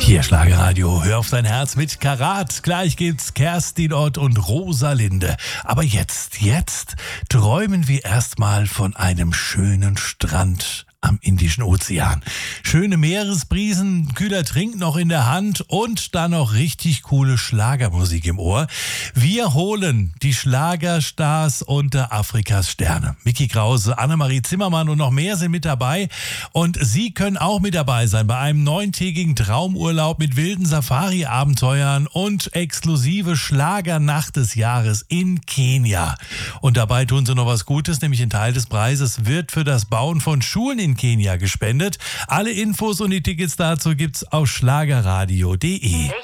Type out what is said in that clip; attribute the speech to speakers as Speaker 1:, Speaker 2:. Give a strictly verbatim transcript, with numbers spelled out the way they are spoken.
Speaker 1: Hier Schlagerradio, hör auf dein Herz mit Karat. Gleich gibt's Kerstin Ott und Rosalinde. Aber jetzt, jetzt träumen wir erstmal von einem schönen Strand am Indischen Ozean. Schöne Meeresbrisen, kühler Trink noch in der Hand und dann noch richtig coole Schlagermusik im Ohr. Wir holen die Schlagerstars unter Afrikas Sterne. Micky Krause, Annemarie Zimmermann und noch mehr sind mit dabei. Und Sie können auch mit dabei sein bei einem neuntägigen Traumurlaub mit wilden Safari-Abenteuern und exklusive Schlagernacht des Jahres in Kenia. Und dabei tun Sie noch was Gutes, nämlich ein Teil des Preises wird für das Bauen von Schulen in Kenia gespendet. Alle Infos und die Tickets dazu gibt's auf schlagerradio punkt de.